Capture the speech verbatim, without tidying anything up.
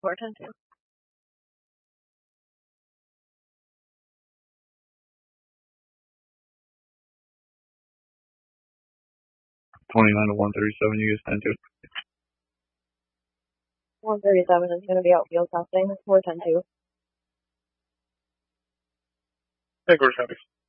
four ten two. twenty-nine to one thirty-seven, you guys ten two. one thirty-seven is going to be outfield testing, four ten two. Hey, Gorge County.